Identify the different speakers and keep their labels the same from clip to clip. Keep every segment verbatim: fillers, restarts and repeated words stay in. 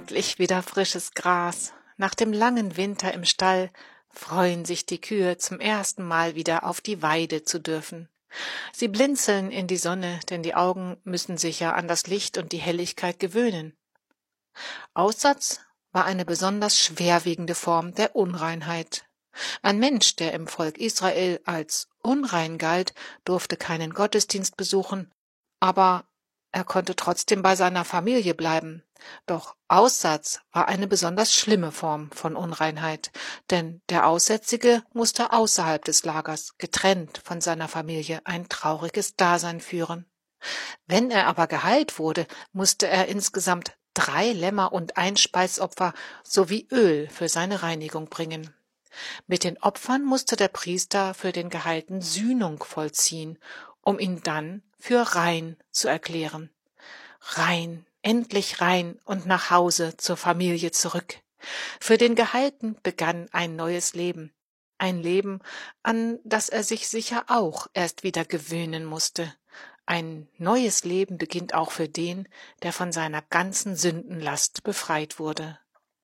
Speaker 1: Endlich wieder frisches Gras. Nach dem langen Winter im Stall freuen sich die Kühe zum ersten Mal wieder auf die Weide zu dürfen. Sie blinzeln in die Sonne, denn die Augen müssen sich ja an das Licht und die Helligkeit gewöhnen. Aussatz war eine besonders schwerwiegende Form der Unreinheit. Ein Mensch, der im Volk Israel als unrein galt, durfte keinen Gottesdienst besuchen, aber er konnte trotzdem bei seiner Familie bleiben. Doch Aussatz war eine besonders schlimme Form von Unreinheit, denn der Aussätzige musste außerhalb des Lagers, getrennt von seiner Familie, ein trauriges Dasein führen. Wenn er aber geheilt wurde, musste er insgesamt drei Lämmer und ein Speisopfer sowie Öl für seine Reinigung bringen. Mit den Opfern musste der Priester für den Geheilten Sühnung vollziehen, um ihn dann für rein zu erklären. Rein, endlich rein und nach Hause zur Familie zurück. Für den Geheilten begann ein neues Leben. Ein Leben, an das er sich sicher auch erst wieder gewöhnen musste. Ein neues Leben beginnt auch für den, der von seiner ganzen Sündenlast befreit wurde.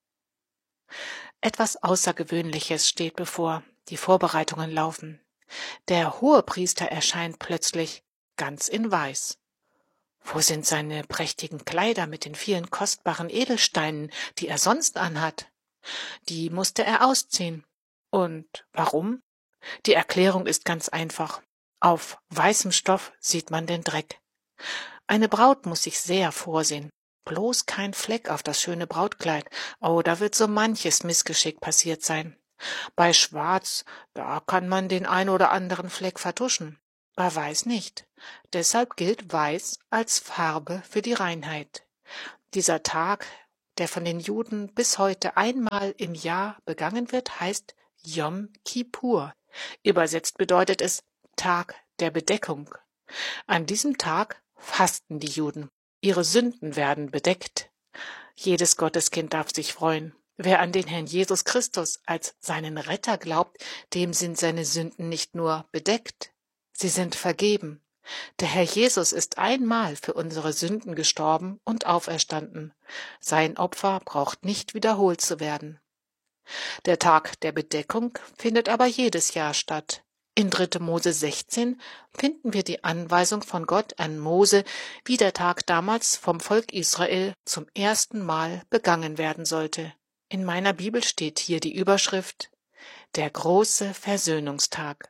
Speaker 1: Etwas Außergewöhnliches steht bevor, die Vorbereitungen laufen. Der Hohepriester erscheint plötzlich ganz in Weiß. Wo sind seine prächtigen Kleider mit den vielen kostbaren Edelsteinen, die er sonst anhat? Die musste er ausziehen. Und warum? Die Erklärung ist ganz einfach. Auf weißem Stoff sieht man den Dreck. Eine Braut muss sich sehr vorsehen. Bloß kein Fleck auf das schöne Brautkleid. Oh, da wird so manches Missgeschick passiert sein. Bei Schwarz, da kann man den ein oder anderen Fleck vertuschen. Bei Weiß nicht. Deshalb gilt Weiß als Farbe für die Reinheit. Dieser Tag, der von den Juden bis heute einmal im Jahr begangen wird, heißt Yom Kippur. Übersetzt bedeutet es Tag der Bedeckung. An diesem Tag fasten die Juden. Ihre Sünden werden bedeckt. Jedes Gotteskind darf sich freuen. Wer an den Herrn Jesus Christus als seinen Retter glaubt, dem sind seine Sünden nicht nur bedeckt, sie sind vergeben. Der Herr Jesus ist einmal für unsere Sünden gestorben und auferstanden. Sein Opfer braucht nicht wiederholt zu werden. Der Tag der Bedeckung findet aber jedes Jahr statt. In dritte Mose sechzehn finden wir die Anweisung von Gott an Mose, wie der Tag damals vom Volk Israel zum ersten Mal begangen werden sollte. In meiner Bibel steht hier die Überschrift Der große Versöhnungstag.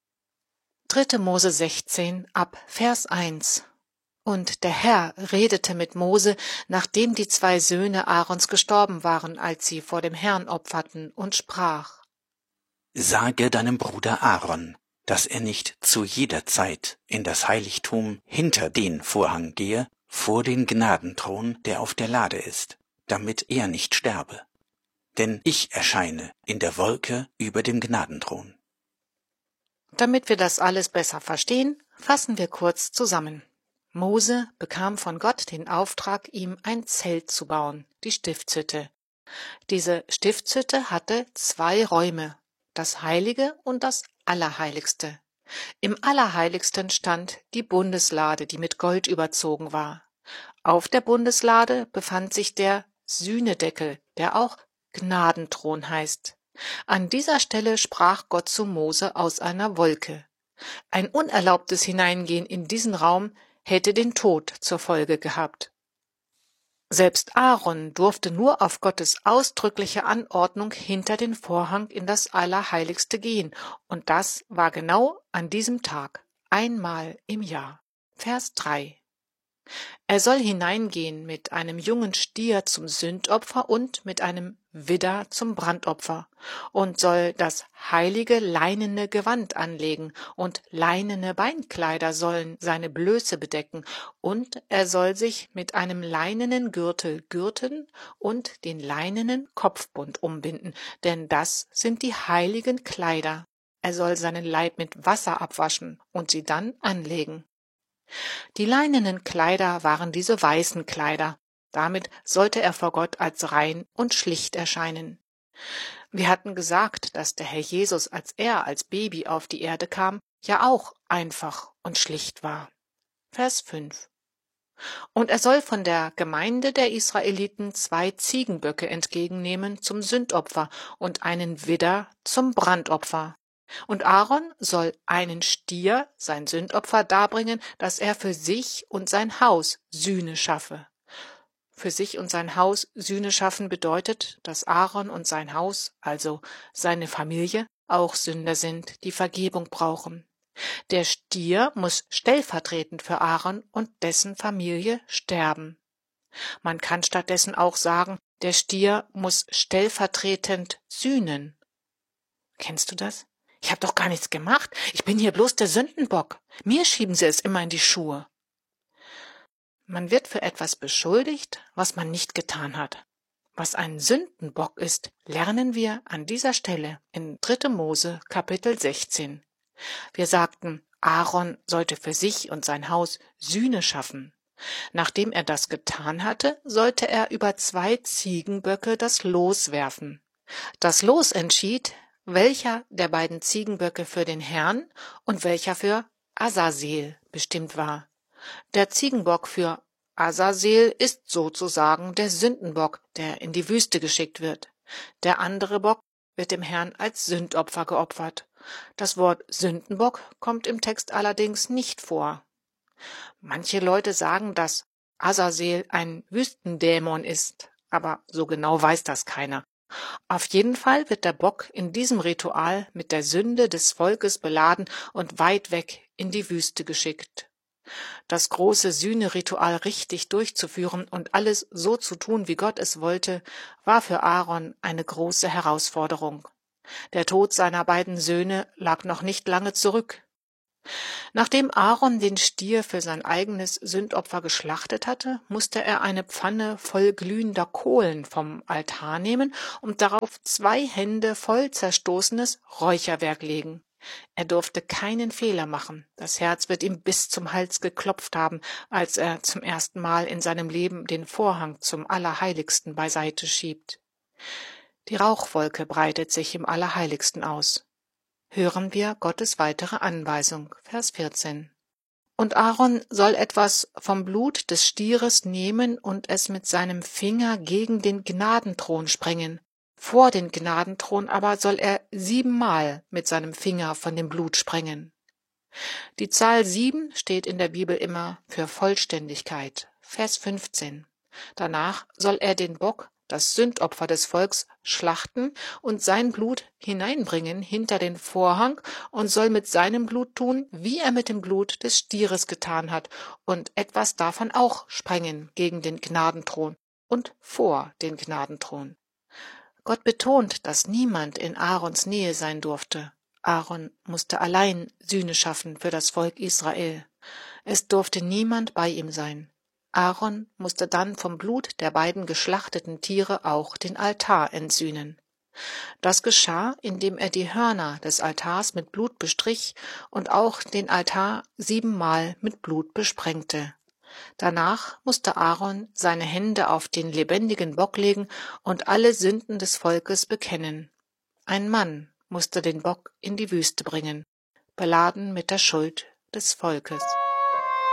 Speaker 1: dritte Mose sechzehn ab Vers eins. Und der Herr redete mit Mose, nachdem die zwei Söhne Aarons gestorben waren, als sie vor dem Herrn opferten, und sprach:
Speaker 2: Sage deinem Bruder Aaron, dass er nicht zu jeder Zeit in das Heiligtum hinter den Vorhang gehe, vor den Gnadenthron, der auf der Lade ist, damit er nicht sterbe. Denn ich erscheine in der Wolke über dem Gnadenthron.
Speaker 1: Damit wir das alles besser verstehen, fassen wir kurz zusammen. Mose bekam von Gott den Auftrag, ihm ein Zelt zu bauen, die Stiftshütte. Diese Stiftshütte hatte zwei Räume, das Heilige und das Allerheiligste. Im Allerheiligsten stand die Bundeslade, die mit Gold überzogen war. Auf der Bundeslade befand sich der Sühnedeckel, der auch Gnadenthron heißt. An dieser Stelle sprach Gott zu Mose aus einer Wolke. Ein unerlaubtes Hineingehen in diesen Raum hätte den Tod zur Folge gehabt. Selbst Aaron durfte nur auf Gottes ausdrückliche Anordnung hinter den Vorhang in das Allerheiligste gehen, und das war genau an diesem Tag, einmal im Jahr. Vers drei. Er soll hineingehen mit einem jungen Stier zum Sündopfer und mit einem Widder zum Brandopfer und soll das heilige leinene Gewand anlegen, und leinene Beinkleider sollen seine Blöße bedecken, und er soll sich mit einem leinenen Gürtel gürten und den leinenen Kopfbund umbinden, denn das sind die heiligen Kleider. Er soll seinen Leib mit Wasser abwaschen und sie dann anlegen. Die leinenen Kleider waren diese weißen Kleider. Damit sollte er vor Gott als rein und schlicht erscheinen. Wir hatten gesagt, dass der Herr Jesus, als er als Baby auf die Erde kam, ja auch einfach und schlicht war. Vers fünf. Und er soll von der Gemeinde der Israeliten zwei Ziegenböcke entgegennehmen zum Sündopfer und einen Widder zum Brandopfer. Und Aaron soll einen Stier, sein Sündopfer, darbringen, dass er für sich und sein Haus Sühne schaffe. Für sich und sein Haus Sühne schaffen bedeutet, dass Aaron und sein Haus, also seine Familie, auch Sünder sind, die Vergebung brauchen. Der Stier muss stellvertretend für Aaron und dessen Familie sterben. Man kann stattdessen auch sagen, der Stier muss stellvertretend sühnen. Kennst du das? Ich habe doch gar nichts gemacht. Ich bin hier bloß der Sündenbock. Mir schieben sie es immer in die Schuhe. Man wird für etwas beschuldigt, was man nicht getan hat. Was ein Sündenbock ist, lernen wir an dieser Stelle in dritter Mose Kapitel sechzehn. Wir sagten, Aaron sollte für sich und sein Haus Sühne schaffen. Nachdem er das getan hatte, sollte er über zwei Ziegenböcke das Los werfen. Das Los entschied, welcher der beiden Ziegenböcke für den Herrn und welcher für Azazel bestimmt war. Der Ziegenbock für Azazel ist sozusagen der Sündenbock, der in die Wüste geschickt wird. Der andere Bock wird dem Herrn als Sündopfer geopfert. Das Wort Sündenbock kommt im Text allerdings nicht vor. Manche Leute sagen, dass Azazel ein Wüstendämon ist, aber so genau weiß das keiner. Auf jeden Fall wird der Bock in diesem Ritual mit der Sünde des Volkes beladen und weit weg in die Wüste geschickt. Das große Sühneritual richtig durchzuführen und alles so zu tun, wie Gott es wollte, war für Aaron eine große Herausforderung. Der Tod seiner beiden Söhne lag noch nicht lange zurück. Nachdem Aaron den Stier für sein eigenes Sündopfer geschlachtet hatte, musste er eine Pfanne voll glühender Kohlen vom Altar nehmen und darauf zwei Hände voll zerstoßenes Räucherwerk legen. Er durfte keinen Fehler machen. Das Herz wird ihm bis zum Hals geklopft haben, als er zum ersten Mal in seinem Leben den Vorhang zum Allerheiligsten beiseite schiebt. Die Rauchwolke breitet sich im Allerheiligsten aus. Hören wir Gottes weitere Anweisung, Vers vierzehn. Und Aaron soll etwas vom Blut des Stieres nehmen und es mit seinem Finger gegen den Gnadenthron sprengen. Vor den Gnadenthron aber soll er siebenmal mit seinem Finger von dem Blut sprengen. Die Zahl sieben steht in der Bibel immer für Vollständigkeit, Vers fünfzehn. Danach soll er den Bock, das Sündopfer des Volks, schlachten und sein Blut hineinbringen hinter den Vorhang und soll mit seinem Blut tun, wie er mit dem Blut des Stieres getan hat, und etwas davon auch sprengen gegen den Gnadenthron und vor den Gnadenthron. Gott betont, dass niemand in Aarons Nähe sein durfte. Aaron musste allein Sühne schaffen für das Volk Israel. Es durfte niemand bei ihm sein. Aaron musste dann vom Blut der beiden geschlachteten Tiere auch den Altar entsühnen. Das geschah, indem er die Hörner des Altars mit Blut bestrich und auch den Altar siebenmal mit Blut besprengte. Danach musste Aaron seine Hände auf den lebendigen Bock legen und alle Sünden des Volkes bekennen. Ein Mann musste den Bock in die Wüste bringen, beladen mit der Schuld des Volkes.